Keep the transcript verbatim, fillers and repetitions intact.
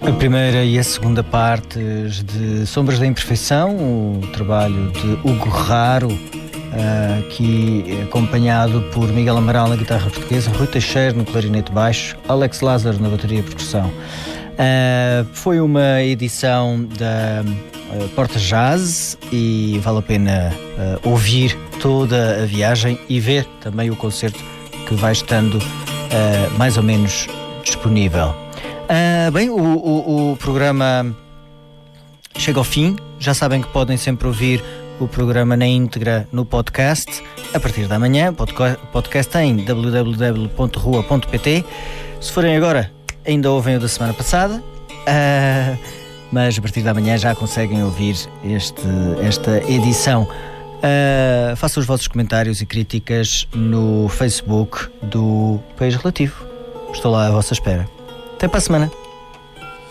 A primeira e a segunda partes de Sombras da Imperfeição, o trabalho de Hugo Raro, uh, aqui acompanhado por Miguel Amaral na guitarra portuguesa, Rui Teixeira no clarinete baixo, Alex Lázaro na bateria e percussão. Uh, foi uma edição da uh, Porta Jazz e vale a pena uh, ouvir toda a viagem e ver também o concerto que vai estando uh, mais ou menos disponível. Uh, bem, o, o, o programa chega ao fim. Já sabem que podem sempre ouvir o programa na íntegra no podcast a partir da manhã. Podcast em w w w ponto rua ponto p t. Se forem agora, ainda ouvem o da semana passada, uh, mas a partir da manhã já conseguem ouvir este, esta edição. Uh, façam os vossos comentários e críticas no Facebook do País Relativo. Estou lá à vossa espera. Até para a semana.